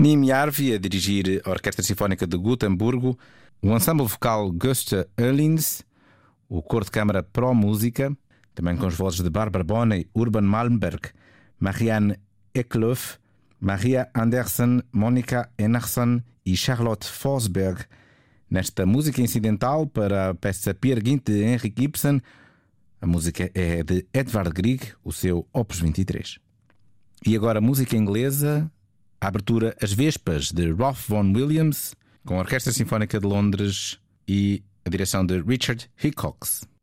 Nim Jarvi a dirigir a Orquestra Sinfónica de Gotemburgo, o ensemble vocal Gösta Öhlins, o coro de câmara Pro Música, também com as vozes de Barbara Bonney, Urban Malmberg, Marianne Eklöf, Maria Andersson, Monica Enarsson e Charlotte Forsberg, nesta música incidental para a peça Peer Gynt de Henrik Ibsen. A música é de Edvard Grieg, o seu Opus 23. E agora música inglesa, a abertura As Vespas de Rolf Vaughan Williams, com a Orquestra Sinfónica de Londres e a direção de Richard Hickox.